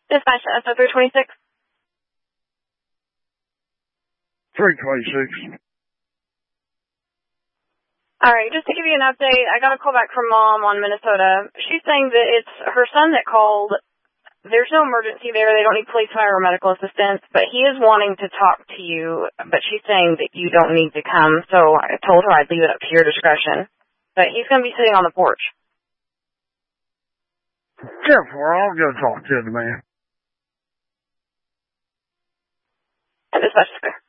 Dispatch to SO 326. 326. Alright, just to give you an update, I got a call back from Mom on Minnesota. She's saying that it's her son that called. There's no emergency there. They don't need police, fire, or medical assistance, but he is wanting to talk to you, but she's saying that you don't need to come, so I told her I'd leave it up to your discretion. But he's going to be sitting on the porch. Yeah, I'll go talk to the man. Dispatch, sir.